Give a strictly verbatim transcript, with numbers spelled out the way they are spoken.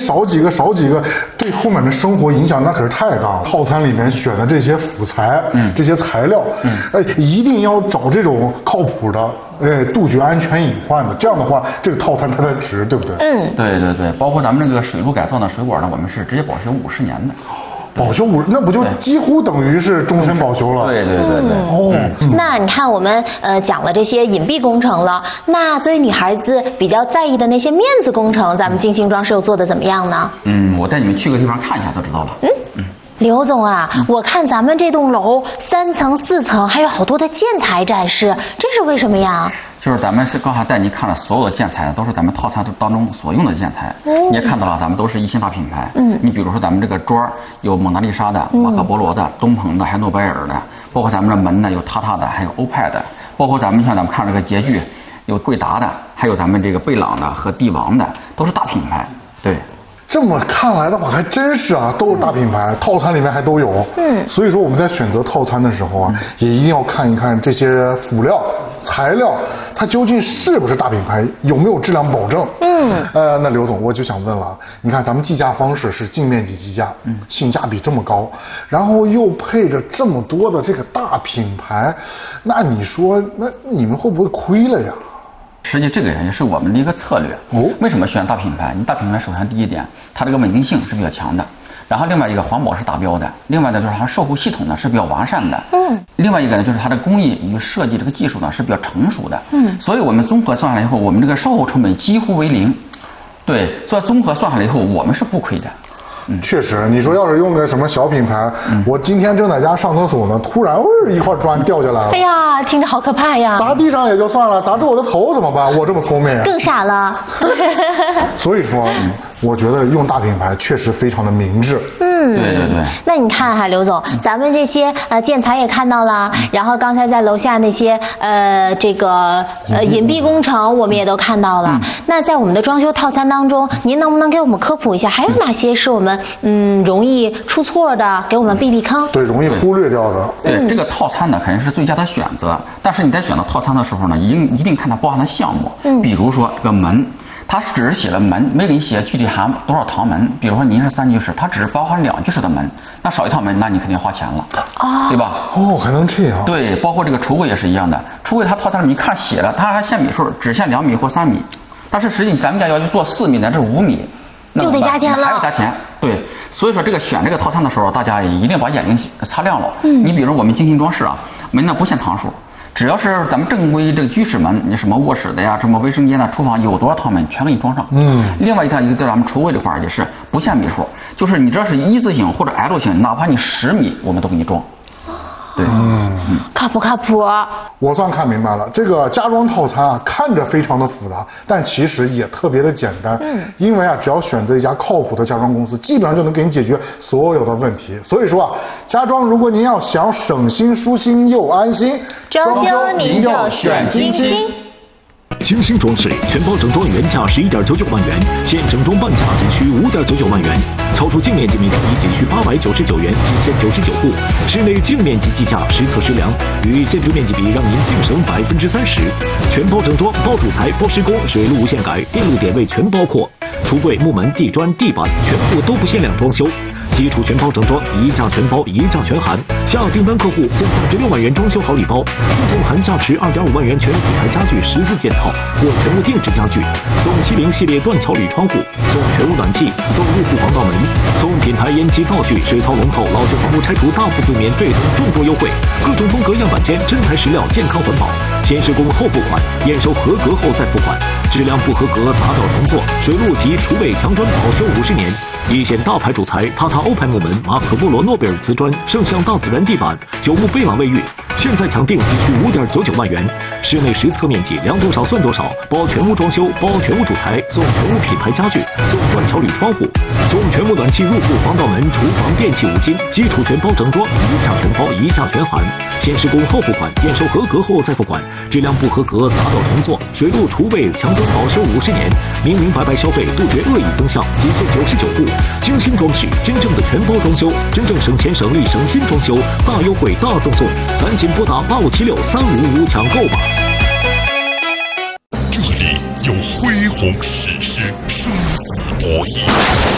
少几个少几个，对后面的生活影响那可是太大了。套餐里面选的这些辅材，嗯，这些材料，嗯，哎，一定要找这种靠谱的，哎，杜绝安全隐患的。这样的话，这个套餐它才值，对不对？ 嗯，对对对，包括咱们这个水路改造的水果呢，我们是直接保修五十年的。 保修五，那不就几乎等于是终身保修了？ 对对对对。 哦， 嗯、 那你看我们呃讲了这些隐蔽工程了，那作为女孩子比较在意的那些面子工程，咱们金星装饰又做的怎么样呢？ 嗯，我带你们去个地方看一下就知道了。 嗯嗯。刘总啊，嗯、我看咱们这栋楼三层四层还有好多的建材展示，这是为什么呀？ 就是咱们是刚才带您看了所有的建材，都是咱们套餐当中所用的建材。嗯、你也看到了，咱们都是一线大品牌。嗯，你比如说咱们这个桌有蒙娜丽莎的、马可波罗的、东鹏的，还有诺贝尔的，包括咱们的门呢有塔塔的，还有欧派的，包括咱们像咱们看这个洁具，有贵达的，还有咱们这个贝朗的和帝王的，都是大品牌。对。 这么看来的话，还真是啊，都是大品牌，嗯、套餐里面还都有。嗯，所以说我们在选择套餐的时候啊，嗯、也一定要看一看这些辅料、材料，它究竟是不是大品牌，有没有质量保证。嗯，呃，那刘总，我就想问了，你看咱们计价方式是净面积计价，嗯，性价比这么高，然后又配着这么多的这个大品牌，那你说，那你们会不会亏了呀？ 实际这个也是我们的一个策略。哦，为什么选大品牌？你大品牌首先第一点，它这个稳定性是比较强的，然后另外一个环保是达标的，另外呢就是它售后系统呢是比较完善的。嗯，另外一个呢就是它的工艺与设计这个技术呢是比较成熟的。嗯，所以我们综合算下来以后，我们这个售后成本几乎为零。对，所以综合算下来以后，我们是不亏的。 嗯，确实，你说要是用个什么小品牌，嗯、我今天正在家上厕所呢，突然一块砖掉下来了， 哎呀，听着好可怕呀！ 砸地上也就算了，砸着我的头怎么办？我这么聪明， 更傻了。 所以说，嗯、我觉得用大品牌确实非常的明智。 嗯， 对对对。 那你看哈，刘总，咱们这些呃建材也看到了，嗯、然后刚才在楼下那些呃这个呃隐蔽工程我们也都看到了。嗯、那在我们的装修套餐当中，您能不能给我们科普一下，还有哪些是我们嗯容易出错的，给我们避避坑？ 对，容易忽略掉的。 对，嗯、这个套餐呢肯定是最佳的选择，但是你在选择套餐的时候呢，一定一定看它包含的项目。嗯，比如说这个门。它只是写了门，没给你写具体含多少堂门。比如说您是三居室，它只是包含两居室的门，那少一套门，那你肯定花钱了，啊、对吧？ 哦，还能这样？ 对，包括这个橱柜也是一样的，橱柜它套餐里面看写了，它还限米数，只限两米或三米，但是实际咱们家要去做四米乃至五米， 又得加钱了， 还要加钱。对，所以说这个选这个套餐的时候，大家也一定把眼睛擦亮了。嗯，你比如我们精心装饰啊，门呢不限堂数。只要是咱们正规这个居室门，你什么卧室的呀，什么卫生间呐、厨房有多少套门，全给你装上。嗯。另外一个，一个在咱们橱柜这块也是不限米数，就是你只要是一字形或者 L 型，哪怕你十米，我们都给你装。对， 嗯，靠谱靠谱。 我算看明白了，这个家装套餐啊，看着非常的复杂，但其实也特别的简单。嗯，因为啊，只要选择一家靠谱的家装公司，基本上就能给你解决所有的问题。所以说啊，家装如果您要想省心、舒心又安心， 装修您就选金星。 金星装饰全包整装原价十一点九九万元，现整装半价仅需五点九九万元，超出净面积面积仅需八百九十九元，仅限九十九户。室内净面积计价实测实量，与建筑面积比让您净省百分之三十。全包整装，包主材、包施工，水路无限改，电路点位全包括。橱柜、木门、地砖、地板全部都不限量装修。基础全包整装，一价全包，一价全含。下订单客户送三十六万元装修好礼包，附送含价值二点五万元全品牌家具十四件套或全屋定制家具，送七零系列断桥铝窗户，送全屋暖气，送入户防盗门，送品牌烟机灶具、水槽龙头、老旧房屋拆除大部分免费等众多优惠，各种风格样板间，真材实料，健康环保。先施工后付款，验收合格后再付款，质量不合格砸掉重做，水路及厨卫墙砖保修五十年。一线大牌主材，塔塔欧派木门、马可波罗诺贝尔瓷砖、圣象大自然地板、九牧贝朗卫浴，现在抢订仅需五点九九万元。室内实测面积量多少算多少，包全屋装修，包全屋主材，送全屋品牌家具，送断桥铝窗户，送全屋暖气入户防盗门、厨房电器五金，基础全包整装，一价全包，一价全含。先施工后付款，验收合格后再付款，质量不合格砸掉重做，水路厨卫墙砖保修五十年，明明白白消费，杜绝恶意增项，仅限九十九户。精心装饰，真正的全包装修，真正省钱省力省心装修，大优惠大赠送，赶紧拨打八五七六三五五抢购吧！ 这里有恢宏史诗，生死博弈。